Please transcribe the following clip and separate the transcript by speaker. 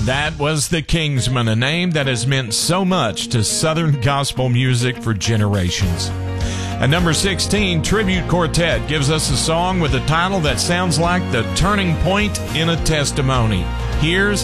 Speaker 1: That was the Kingsmen, a name that has meant so much to Southern gospel music for generations. At number 16, Tribute Quartet gives us a song with a title that sounds like the turning point in a testimony. Here's